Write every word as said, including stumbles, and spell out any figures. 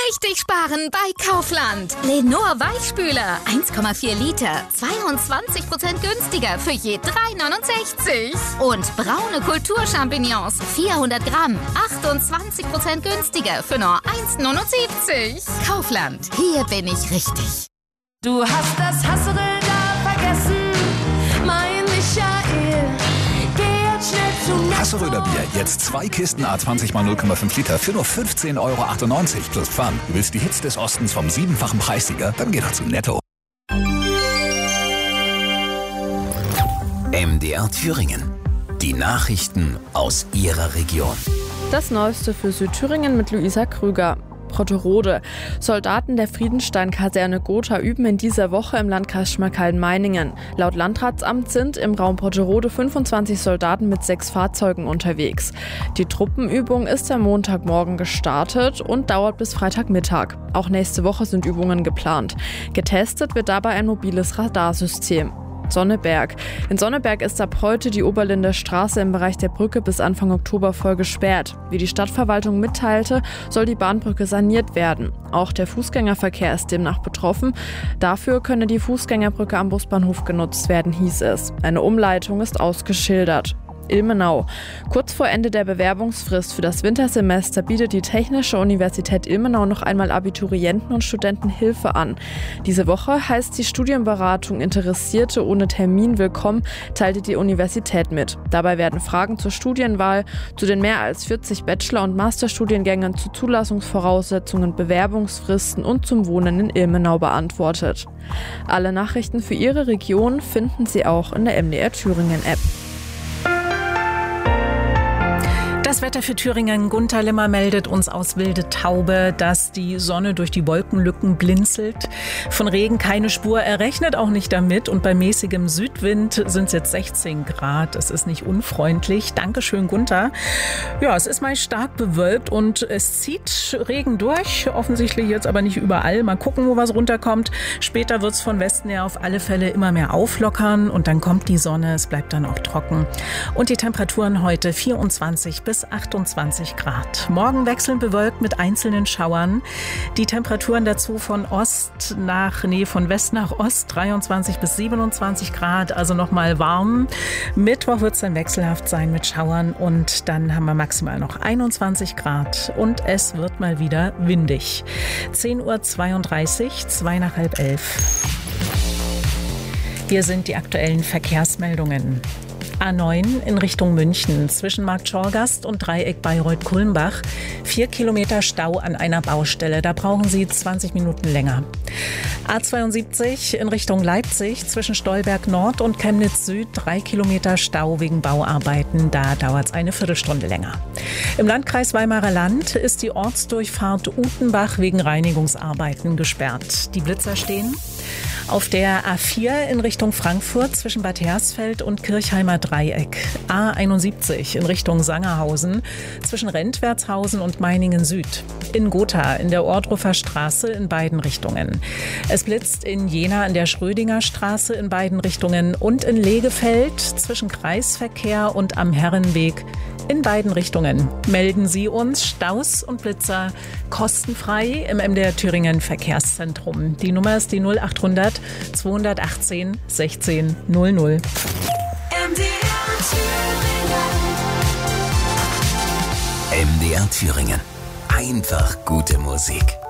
richtig sparen bei Kaufland. Lenor Weichspüler, eins Komma vier Liter, zweiundzwanzig Prozent günstiger für je drei neunundsechzig. Und braune Kulturchampignons, vierhundert Gramm, achtundzwanzig Prozent günstiger für nur eins neunundsiebzig. Kaufland, hier bin ich richtig. Du hast das Hassel da vergessen, mein Michael. Geh jetzt schnell zu Netto. Hasseröder Bier, jetzt zwei Kisten A zwanzig mal null Komma fünf Liter für nur fünfzehn Euro achtundneunzig plus Pfand. Du willst die Hits des Ostens vom siebenfachen Preissieger? Dann geh doch zu Netto. M D R Thüringen. Die Nachrichten aus Ihrer Region. Das Neueste für Südthüringen mit Luisa Krüger. Brotterode. Soldaten der Friedenstein-Kaserne Gotha üben in dieser Woche im Landkreis Schmalkalden-Meiningen. Laut Landratsamt sind im Raum Brotterode fünfundzwanzig Soldaten mit sechs Fahrzeugen unterwegs. Die Truppenübung ist am Montagmorgen gestartet und dauert bis Freitagmittag. Auch nächste Woche sind Übungen geplant. Getestet wird dabei ein mobiles Radarsystem. Sonneberg. In Sonneberg ist ab heute die Oberlinder Straße im Bereich der Brücke bis Anfang Oktober voll gesperrt. Wie die Stadtverwaltung mitteilte, soll die Bahnbrücke saniert werden. Auch der Fußgängerverkehr ist demnach betroffen. Dafür könne die Fußgängerbrücke am Busbahnhof genutzt werden, hieß es. Eine Umleitung ist ausgeschildert. Ilmenau. Kurz vor Ende der Bewerbungsfrist für das Wintersemester bietet die Technische Universität Ilmenau noch einmal Abiturienten und Studenten Hilfe an. Diese Woche heißt die Studienberatung Interessierte ohne Termin willkommen, teilte die Universität mit. Dabei werden Fragen zur Studienwahl, zu den mehr als vierzig Bachelor- und Masterstudiengängen, zu Zulassungsvoraussetzungen, Bewerbungsfristen und zum Wohnen in Ilmenau beantwortet. Alle Nachrichten für Ihre Region finden Sie auch in der M D R Thüringen App. Das Wetter für Thüringen. Gunter Limmer meldet uns aus Wilde Taube, dass die Sonne durch die Wolkenlücken blinzelt. Von Regen keine Spur, er rechnet auch nicht damit. Und bei mäßigem Südwind sind es jetzt sechzehn Grad. Es ist nicht unfreundlich. Dankeschön, Gunter. Ja, es ist mal stark bewölkt und es zieht Regen durch. Offensichtlich jetzt aber nicht überall. Mal gucken, wo was runterkommt. Später wird es von Westen her auf alle Fälle immer mehr auflockern. Und dann kommt die Sonne. Es bleibt dann auch trocken. Und die Temperaturen heute vierundzwanzig bis achtundzwanzig Grad. Morgen wechselnd bewölkt mit einzelnen Schauern. Die Temperaturen dazu von Ost nach, nee, von West nach Ost dreiundzwanzig bis siebenundzwanzig Grad, also nochmal warm. Mittwoch wird es dann wechselhaft sein mit Schauern und dann haben wir maximal noch einundzwanzig Grad und es wird mal wieder windig. zehn Uhr zweiunddreißig, zwei nach halb elf. Hier sind die aktuellen Verkehrsmeldungen. A neun in Richtung München zwischen Marktschorgast und Dreieck Bayreuth-Kulmbach. Vier Kilometer Stau an einer Baustelle. Da brauchen Sie zwanzig Minuten länger. A zweiundsiebzig in Richtung Leipzig zwischen Stolberg Nord und Chemnitz Süd. Drei Kilometer Stau wegen Bauarbeiten. Da dauert es eine Viertelstunde länger. Im Landkreis Weimarer Land ist die Ortsdurchfahrt Utenbach wegen Reinigungsarbeiten gesperrt. Die Blitzer stehen. Auf der A vier in Richtung Frankfurt zwischen Bad Hersfeld und Kirchheimer Dreieck. A einundsiebzig in Richtung Sangerhausen zwischen Rentwertshausen und Meiningen Süd. In Gotha in der Ohrdruffer Straße in beiden Richtungen. Es blitzt in Jena an der Schrödinger Straße in beiden Richtungen und in Legefeld zwischen Kreisverkehr und am Herrenweg in beiden Richtungen. Melden Sie uns Staus und Blitzer kostenfrei im M D R Thüringen Verkehrszentrum. Die Nummer ist die null achthundert zweihundertachtzehn sechzehn null null. M D R Thüringen. M D R Thüringen. Einfach gute Musik.